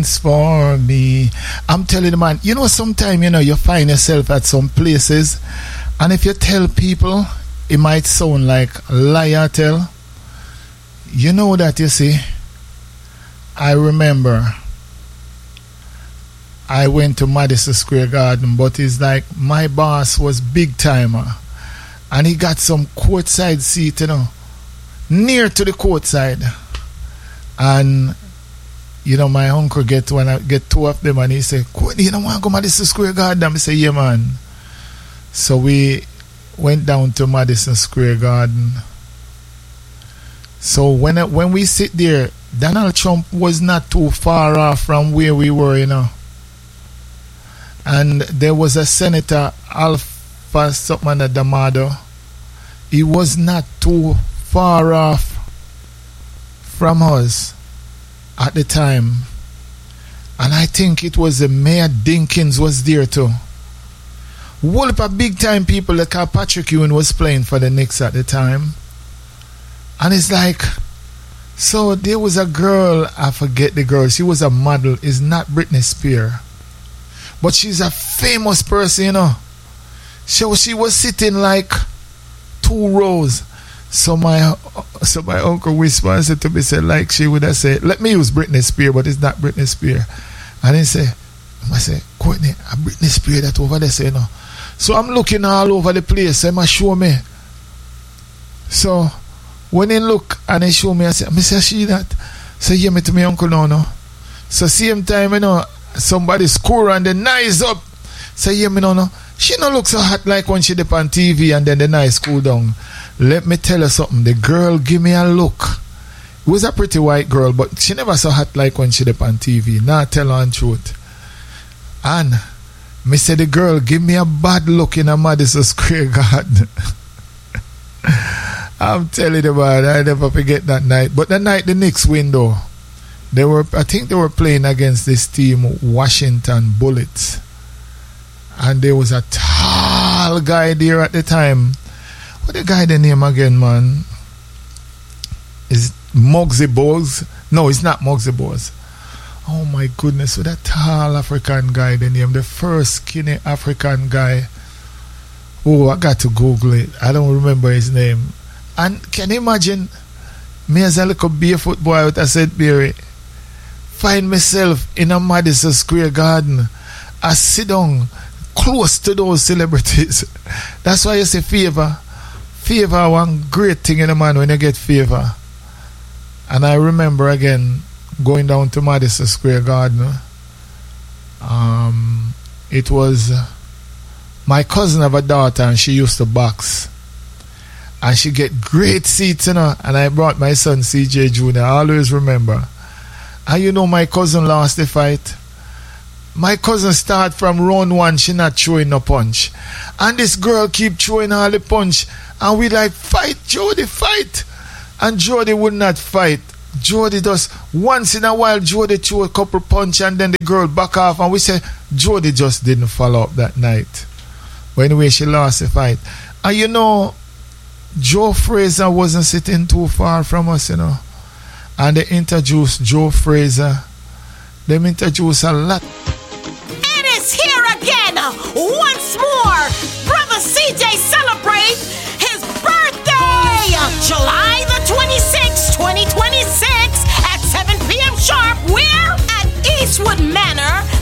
for me. I'm telling you, man, you know, sometimes, you know, you find yourself at some places, and if you tell people, it might sound like liar tell. You know that, you see. I remember I went to Madison Square Garden, but it's like my boss was big timer, and he got some courtside seat, you know, near to the courtside. And you know, my uncle get two of them, and he said, you don't want to go Madison Square Garden? I say, yeah, man. So we went down to Madison Square Garden. So when we sit there, Donald Trump was not too far off from where we were, you know. And there was a Senator, Alpha something D'Amato. He was not too far off from us at the time. And I think it was Mayor Dinkins was there too. Whole heap of big time people like Patrick Ewing was playing for the Knicks at the time. And it's like, so there was a girl, I forget the girl, she was a model, it's not Britney Spears. But she's a famous person, you know. She was sitting like 2 rows. So my uncle whispered to me, said, like she would have said, let me use Britney Spears, but it's not Britney Spears. And he said, I said, Courtney, a Britney Spears that over there, say, you know. So I'm looking all over the place, he must show me. So when he look and he show me, I say, she that? So hear me to my uncle now, no. So same time, you know, somebody score and the nice up. So hear me now, no. She don't look so hot like when she dip on TV and then the nice cool down. Let me tell you something. The girl give me a look. It was a pretty white girl, but she never so hot like when she dip on TV. Now tell her the truth. And me say the girl give me a bad look in a Madison Square Garden. I'm telling you about it. I never forget that night. But that night the Knicks win though. I think they were playing against this team, Washington Bullets. And there was a tall guy there at the time. What the guy the name again, man? Is Muggsy Bogues? No, it's not Muggsy Bogues. Oh my goodness, with that tall African guy, the name, the first skinny African guy. Oh, I got to Google it. I don't remember his name. And can you imagine me as a little barefoot boy with a St. Mary find myself in a Madison Square Garden. I sit down close to those celebrities. That's why you say favor. Favor one great thing in a man when you get favor. And I remember again going down to Madison Square Garden. It was my cousin of a daughter, and she used to box. And she get great seats, you know. And I brought my son CJ Jr. I always remember. And you know my cousin lost the fight. My cousin start from round 1, she not throwing no punch. And this girl keep throwing all the punch. And we like, fight, Jody, fight. And Jody would not fight. Jody does, once in a while, Jody threw a couple punch and then the girl back off. And we say, Jody just didn't follow up that night. But anyway, she lost the fight. And you know, Joe Frazier wasn't sitting too far from us, you know. And they introduced Joe Frazier. They introduced a lot. It is here again, once more. Brother CJ celebrate his birthday, July the 26th, 2026, at 7 p.m. sharp. We're at Eastwood Manor